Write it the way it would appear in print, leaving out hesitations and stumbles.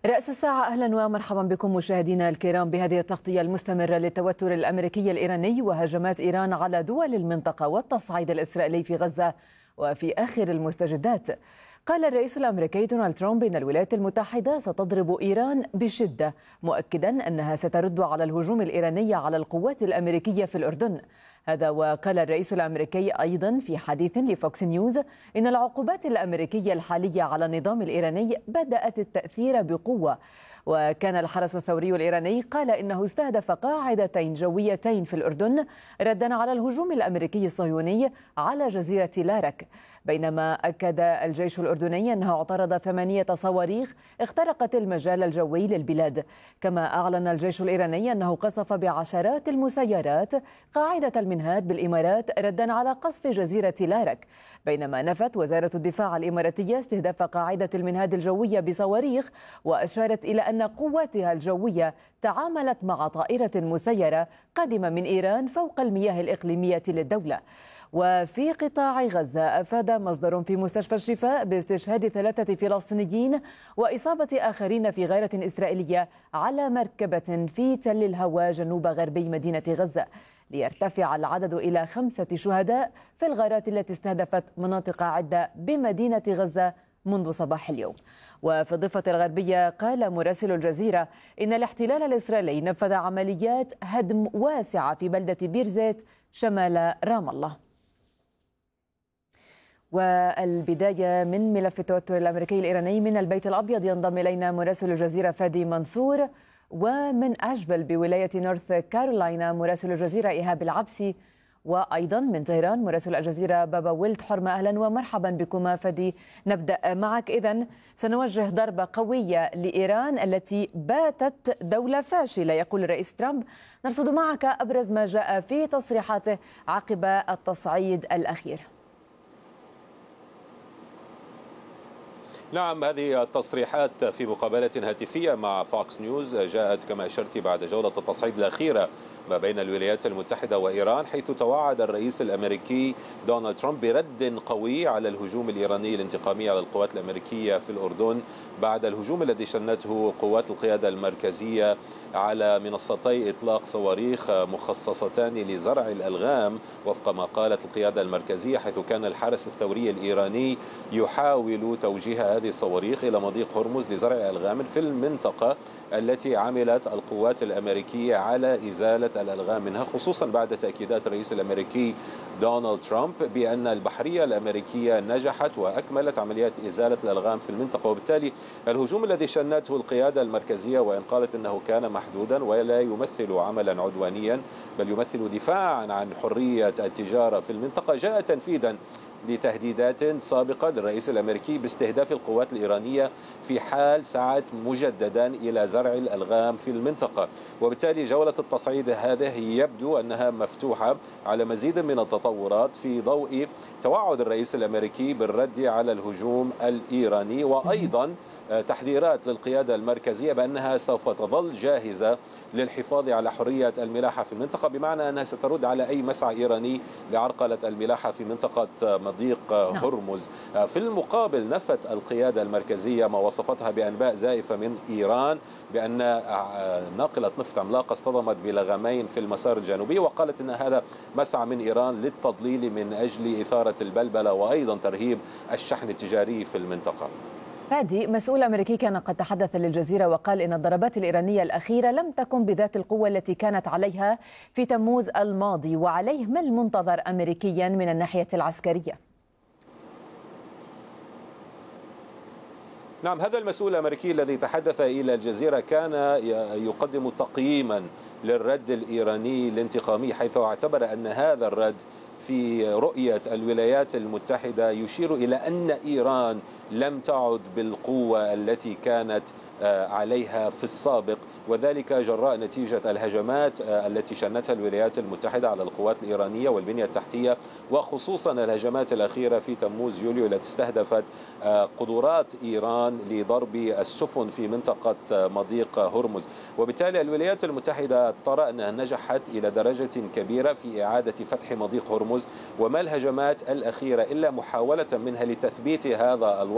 رأس الساعة، أهلا ومرحبا بكم مشاهدينا الكرام بهذه التغطية المستمرة للتوتر الأمريكي الإيراني وهجمات إيران على دول المنطقة والتصعيد الإسرائيلي في غزة. وفي آخر المستجدات، قال الرئيس الأمريكي دونالد ترامب إن الولايات المتحدة ستضرب إيران بشدة، مؤكدا أنها سترد على الهجوم الإيراني على القوات الأمريكية في الأردن. هذا وقال الرئيس الأمريكي أيضا في حديث لفوكس نيوز إن العقوبات الأمريكية الحالية على النظام الإيراني بدأت التأثير بقوة. وكان الحرس الثوري الإيراني قال إنه استهدف قاعدتين جويتين في الأردن ردا على الهجوم الأمريكي الصهيوني على جزيرة لارك، بينما أكد الجيش الأردني أنه اعترض 8 صواريخ اخترقت المجال الجوي للبلاد. كما أعلن الجيش الإيراني أنه قصف بعشرات المسيرات قاعدة المنهاد بالإمارات ردا على قصف جزيرة لارك، بينما نفت وزارة الدفاع الإماراتية استهداف قاعدة المنهاد الجوية بصواريخ، وأشارت إلى أن قواتها الجوية تعاملت مع طائرة مسيرة قادمة من إيران فوق المياه الإقليمية للدولة. وفي قطاع غزة، أفاد مصدر في مستشفى الشفاء باستشهاد 3 فلسطينيين وإصابة آخرين في غارة إسرائيلية على مركبة في تل الهوى جنوب غربي مدينة غزة، ليرتفع العدد إلى 5 شهداء في الغارات التي استهدفت مناطق عدة بمدينة غزة منذ صباح اليوم. وفي الضفة الغربية، قال مراسل الجزيرة إن الاحتلال الإسرائيلي نفذ عمليات هدم واسعة في بلدة بيرزيت شمال رام الله. والبداية من ملف التوتر الأمريكي الإيراني من البيت الأبيض، ينضم إلينا مراسل الجزيرة فادي منصور، ومن أشفيل بولاية نورث كارولاينا مراسل الجزيرة إيهاب العبسي، وأيضا من طهران مراسل الجزيرة بابا ويلد حرمة. أهلا ومرحبا بكما فادي. نبدأ معك. إذن سنوجه ضربة قوية لإيران التي باتت دولة فاشلة، يقول الرئيس ترامب. نرصد معك أبرز ما جاء في تصريحاته عقب التصعيد الأخير. نعم، هذه التصريحات في مقابلة هاتفية مع فوكس نيوز جاءت كما أشرت بعد جولة التصعيد الأخيرة ما بين الولايات المتحدة وإيران، حيث توعد الرئيس الأمريكي دونالد ترامب برد قوي على الهجوم الإيراني الانتقامي على القوات الأمريكية في الأردن بعد الهجوم الذي شنته قوات القيادة المركزية على منصتي إطلاق صواريخ مخصصتان لزرع الألغام وفق ما قالت القيادة المركزية، حيث كان الحرس الثوري الإيراني يحاول توجيه هذه الصواريخ إلى مضيق هرمز لزرع ألغام في المنطقة التي عملت القوات الأمريكية على إزالة الألغام منها، خصوصا بعد تأكيدات الرئيس الأمريكي دونالد ترامب بأن البحرية الأمريكية نجحت وأكملت عمليات إزالة الألغام في المنطقة. وبالتالي الهجوم الذي شنته القيادة المركزية، وإن قالت أنه كان محدودا ولا يمثل عملا عدوانيا بل يمثل دفاعا عن حرية التجارة في المنطقة، جاء تنفيذا لتهديدات سابقة للرئيس الأمريكي باستهداف القوات الإيرانية في حال سعت مجددا إلى زرع الألغام في المنطقة. وبالتالي جولة التصعيد هذه يبدو أنها مفتوحة على مزيد من التطورات في ضوء توعد الرئيس الأمريكي بالرد على الهجوم الإيراني، وأيضا تحذيرات للقيادة المركزية بأنها سوف تظل جاهزة للحفاظ على حرية الملاحة في المنطقة، بمعنى أنها سترد على أي مسعى إيراني لعرقلة الملاحة في منطقة مضيق هرمز. في المقابل، نفت القيادة المركزية ما وصفتها بأنباء زائفة من إيران بأن ناقلة نفط عملاقة اصطدمت بلغمين في المسار الجنوبي، وقالت أن هذا مسعى من إيران للتضليل من أجل إثارة البلبلة وأيضا ترهيب الشحن التجاري في المنطقة. فادي، مسؤول أمريكي كان قد تحدث للجزيرة وقال إن الضربات الإيرانية الأخيرة لم تكن بذات القوة التي كانت عليها في تموز الماضي، وعليه ما المنتظر أمريكيا من الناحية العسكرية؟ نعم، هذا المسؤول الأمريكي الذي تحدث إلى الجزيرة كان يقدم تقييما للرد الإيراني الانتقامي، حيث اعتبر أن هذا الرد في رؤية الولايات المتحدة يشير إلى أن إيران لم تعد بالقوة التي كانت عليها في السابق، وذلك جراء نتيجة الهجمات التي شنتها الولايات المتحدة على القوات الإيرانية والبنية التحتية، وخصوصا الهجمات الأخيرة في تموز يوليو التي استهدفت قدرات إيران لضرب السفن في منطقة مضيق هرمز. وبالتالي الولايات المتحدة ترى أنها نجحت إلى درجة كبيرة في إعادة فتح مضيق هرمز، وما الهجمات الأخيرة إلا محاولة منها لتثبيت هذا الوضع